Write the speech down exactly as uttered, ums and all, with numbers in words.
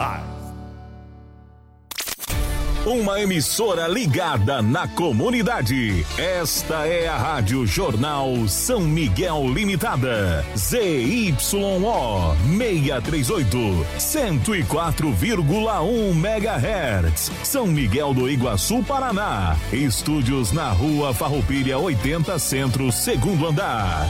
mais. Uma emissora ligada na comunidade. Esta é a Rádio Jornal São Miguel Limitada. Z Y O seiscentos e trinta e oito, cento e quatro vírgula um megahertz. São Miguel do Iguaçu, Paraná. Estúdios na Rua Farroupilha oitenta Centro, segundo andar.